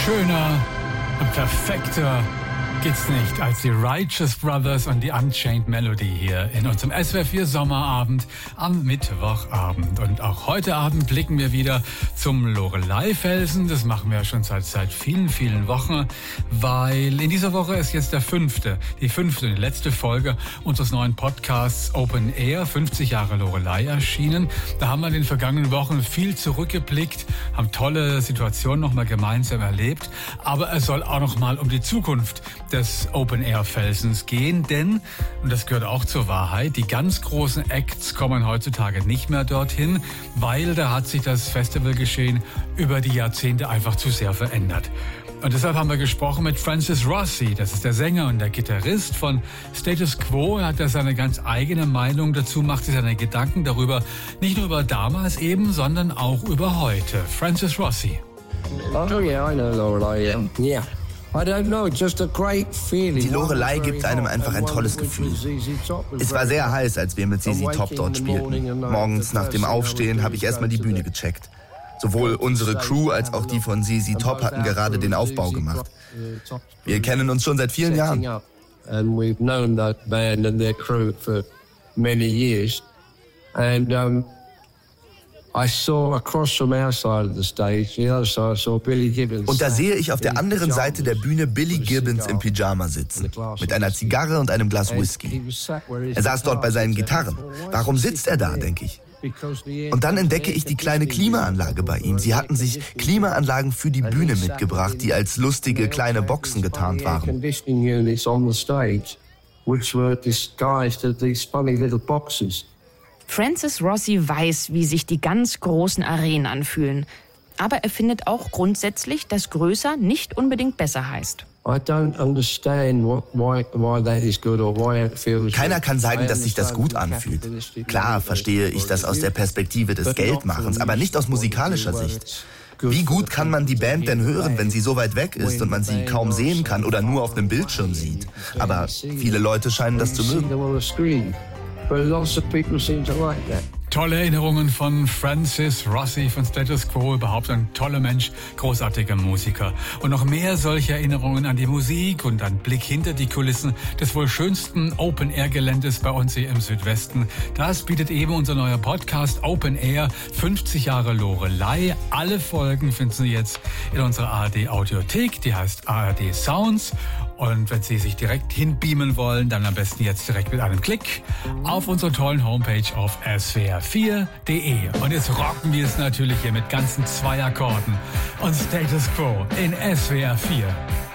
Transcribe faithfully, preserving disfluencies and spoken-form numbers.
Schöner und perfekter geht's nicht als die Righteous Brothers und die Unchained Melody hier in unserem S W R vier Sommerabend am Mittwochabend. Und auch heute Abend blicken wir wieder zum Loreley-Felsen. Das machen wir ja schon seit, seit vielen, vielen Wochen, weil in dieser Woche ist jetzt der fünfte, die fünfte, die letzte Folge unseres neuen Podcasts Open Air, fünfzig Jahre Loreley erschienen. Da haben wir in den vergangenen Wochen viel zurückgeblickt, haben tolle Situationen nochmal gemeinsam erlebt, aber es soll auch nochmal um die Zukunft des Open-Air-Felsens gehen, denn, und das gehört auch zur Wahrheit, die ganz großen Acts kommen heutzutage nicht mehr dorthin, weil da hat sich das Festivalgeschehen über die Jahrzehnte einfach zu sehr verändert. Und deshalb haben wir gesprochen mit Francis Rossi, das ist der Sänger und der Gitarrist von Status Quo. Er hat da seine ganz eigene Meinung dazu, macht sich seine Gedanken darüber, nicht nur über damals eben, sondern auch über heute. Francis Rossi. Oh yeah, I know Loreley. Um, yeah. I don't know, just a great feeling. Die Loreley gibt einem einfach ein tolles Gefühl. Es war sehr heiß, als wir mit Z Z Top dort spielten. Morgens nach dem Aufstehen habe ich erstmal die Bühne gecheckt. Sowohl unsere Crew als auch die von Z Z Top hatten gerade den Aufbau gemacht. Wir kennen uns schon seit vielen Jahren. And we've known that band and their crew for many years. And um I saw across from our side of the stage, the other side, I saw Billy Gibbons. Und da sehe ich auf der anderen Seite der Bühne Billy Gibbons im Pyjama sitzen, mit einer Zigarre und einem Glas Whisky. Er saß dort bei seinen Gitarren. Warum sitzt er da, denke ich. Und dann entdecke ich die kleine Klimaanlage bei ihm. Sie hatten sich Klimaanlagen für die Bühne mitgebracht, die als lustige kleine Boxen getarnt waren. Francis Rossi weiß, wie sich die ganz großen Arenen anfühlen. Aber er findet auch grundsätzlich, dass größer nicht unbedingt besser heißt. Keiner kann sagen, dass sich das gut anfühlt. Klar verstehe ich das aus der Perspektive des Geldmachens, aber nicht aus musikalischer Sicht. Wie gut kann man die Band denn hören, wenn sie so weit weg ist und man sie kaum sehen kann oder nur auf einem Bildschirm sieht? Aber viele Leute scheinen das zu mögen. But lots of people seem to like that. Tolle Erinnerungen von Francis Rossi von Status Quo, überhaupt ein toller Mensch, großartiger Musiker. Und noch mehr solche Erinnerungen an die Musik und an Blick hinter die Kulissen des wohl schönsten Open-Air-Geländes bei uns hier im Südwesten. Das bietet eben unser neuer Podcast Open Air, fünfzig Jahre Loreley. Alle Folgen finden Sie jetzt in unserer A R D-Audiothek, die heißt A R D Sounds. Und wenn Sie sich direkt hinbeamen wollen, dann am besten jetzt direkt mit einem Klick auf unserer tollen Homepage auf S W R vier punkt de. Und jetzt rocken wir es natürlich hier mit ganzen zwei Akkorden und Status Quo in S W R vier.